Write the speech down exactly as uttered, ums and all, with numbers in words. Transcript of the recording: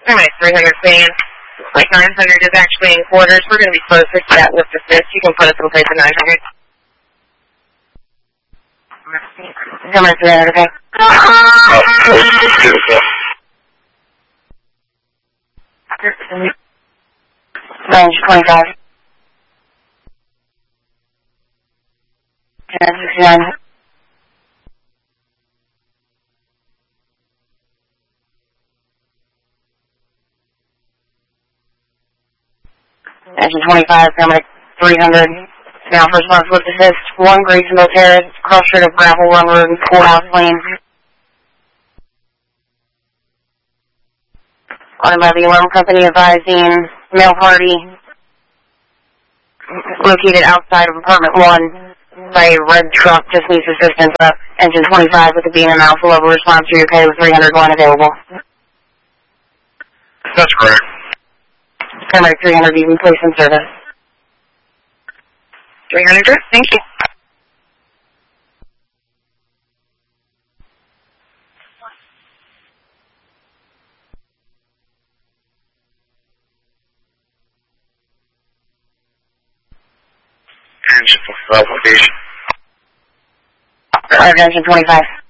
Alright, three hundred fan. Like nine hundred is actually in quarters. We're going to be closer to that lift assist. You can put us in place at nine hundred. Come on, three hundred, okay? Range twenty-five. sixty-nine. Engine twenty-five, coming at three hundred. Now first month with assist, one Grease and Terrace, cross street of gravel run road and courthouse lane. On by the alarm company advising mail party located outside of apartment one by a red truck just needs assistance up. Engine twenty-five with the beam and alpha level response to your K with three hundred one available. That's correct. Paramedic three hundred even placed in service. three hundred, thank you. Engine twenty-five location. Engine twenty-five.